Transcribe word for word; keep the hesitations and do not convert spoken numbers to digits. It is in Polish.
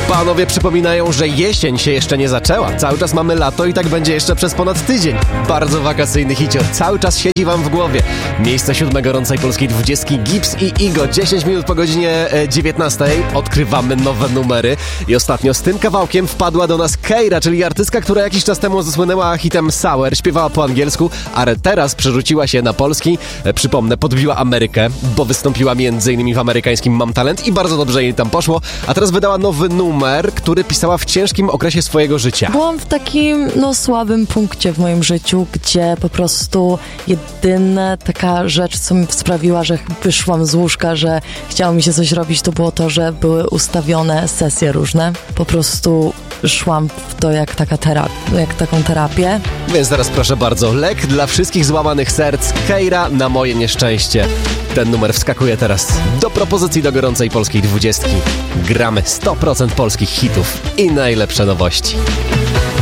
Panowie przypominają, że jesień się jeszcze nie zaczęła. Cały czas mamy lato i tak będzie jeszcze przez ponad tydzień. Bardzo wakacyjny hicior. Cały czas siedzi wam w głowie. Miejsce siódme gorącej polskiej dwudziestki Gibbs i Igo. dziesięć minut po godzinie dziewiętnastej. Odkrywamy nowe numery. I ostatnio z tym kawałkiem wpadła do nas Keira, czyli artystka, która jakiś czas temu zasłynęła hitem Sour. Śpiewała po angielsku, ale teraz przerzuciła się na polski. Przypomnę, podbiła Amerykę, bo wystąpiła między innymi w amerykańskim Mam Talent i bardzo dobrze jej tam poszło. A teraz wydała nowy numer, który pisała w ciężkim okresie swojego życia. Byłam w takim, no, słabym punkcie w moim życiu, gdzie po prostu jedyna taka rzecz, co mi sprawiła, że wyszłam z łóżka, że chciało mi się coś robić, to było to, że były ustawione sesje różne. Po prostu szłam w to jak taka terapia, jak taką terapię. Więc teraz proszę bardzo, lek dla wszystkich złamanych serc, Keira na moje nieszczęście. Ten numer wskakuje teraz do propozycji do gorącej polskiej dwudziestki. Gramy sto procent polskich hitów i najlepsze nowości.